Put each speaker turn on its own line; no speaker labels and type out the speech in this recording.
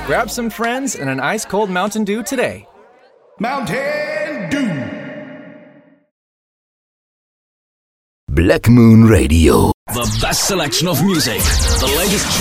Grab some friends and an ice-cold Mountain Dew today.
Mountain Dew.
Black Moon Radio.
The best selection of music, the latest